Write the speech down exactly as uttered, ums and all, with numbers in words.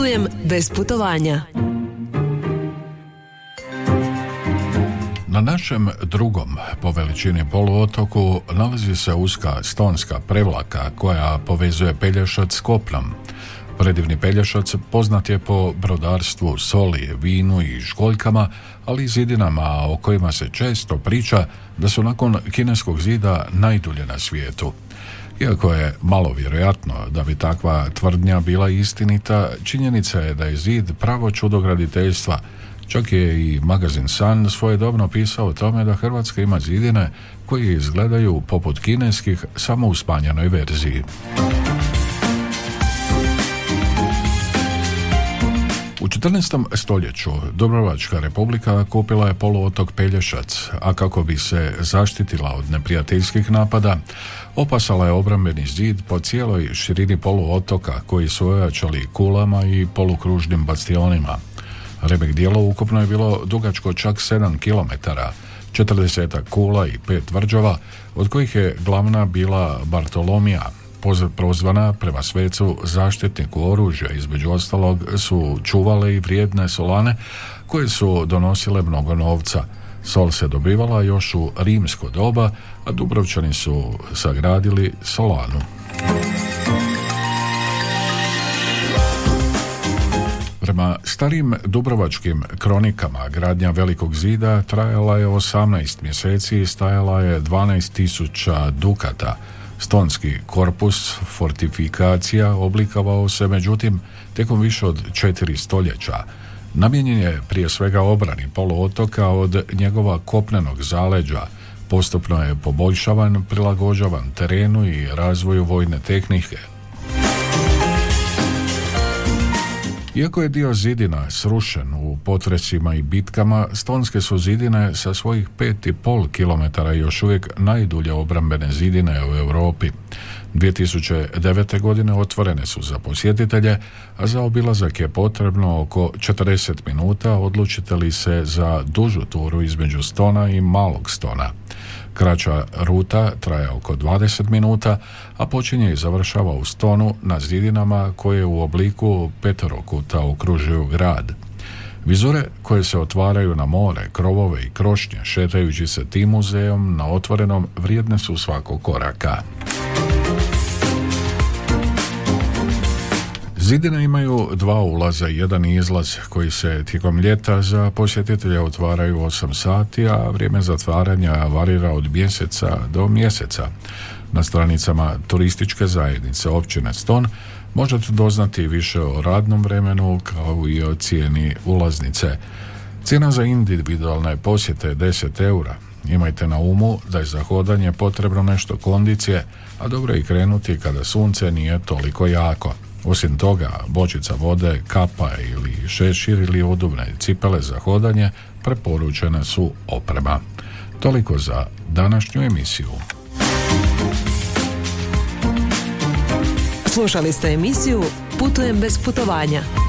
Putujem bez putovanja. Na našem drugom po veličini poluotoku nalazi se uska stonska prevlaka koja povezuje Pelješac s kopnom. Predivni Pelješac poznat je po brodarstvu, soli, vinu i školjkama, ali i zidinama o kojima se često priča da su nakon Kineskog zida najdulje na svijetu. Iako je malo vjerojatno da bi takva tvrdnja bila istinita, činjenica je da je zid pravo čudo graditeljstva. Čak je i magazin Sun svojedobno pisao o tome da Hrvatska ima zidine koje izgledaju poput kineskih, samo u smanjenoj verziji. U četrnaestom stoljeću Dubrovačka republika kupila je poluotok Pelješac, a kako bi se zaštitila od neprijateljskih napada, opasala je obrambeni zid po cijeloj širini poluotoka koji su ojačali kulama i polukružnim bastionima. Remek dijelo ukupno je bilo dugačko čak sedam kilometara, četrdeset kula i pet tvrđava, od kojih je glavna bila Bartolomija, prozvana prema svecu zaštitniku oružja. Između ostalog su čuvale i vrijedne solane koje su donosile mnogo novca. Sol se dobivala još u rimsko doba, a Dubrovčani su sagradili solanu. Prema starim dubrovačkim kronikama, gradnja Velikog zida trajala je osamnaest mjeseci i stajala je dvanaest tisuća dukata. Stonski korpus fortifikacija oblikovao se međutim tijekom više od četiri stoljeća. Namijenjen je prije svega obrani poluotoka od njegova kopnenog zaleđa, postupno je poboljšavan, prilagođavan terenu i razvoju vojne tehnike. Iako je dio zidina srušen u potresima i bitkama, stonske su zidine sa svojih pet i pol kilometara još uvijek najdulje obrambene zidine u Europi. dvije tisuće devete. godine otvorene su za posjetitelje, a za obilazak je potrebno oko četrdeset minuta, odlučite li se za dužu turu između Stona i Malog Stona. Kraća ruta traje oko dvadeset minuta, a počinje i završava u Stonu na zidinama koje u obliku peterokuta okružuju grad. Vizure koje se otvaraju na more, krovove i krošnje, šetajući se tim muzejom na otvorenom, vrijedne su svakog koraka. Zidine imaju dva ulaza i jedan izlaz koji se tijekom ljeta za posjetitelje otvaraju osam sati, a vrijeme zatvaranja varira od mjeseca do mjeseca. Na stranicama turističke zajednice općine Ston možete doznati više o radnom vremenu kao i o cijeni ulaznice. Cijena za individualne posjete je deset eura. Imajte na umu da je za hodanje potrebno nešto kondicije, a dobro je i krenuti kada sunce nije toliko jako. Osim toga, bočica vode, kapa ili šešir ili udobne cipele za hodanje preporučene su oprema. Toliko za današnju emisiju. Slušali ste emisiju Putujem bez putovanja.